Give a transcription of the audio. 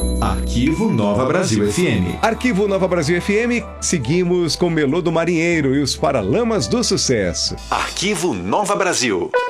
Arquivo Nova Brasil FM. Arquivo Nova Brasil FM, seguimos com Melô do Marinheiro e os Paralamas do Sucesso. Arquivo Nova Brasil.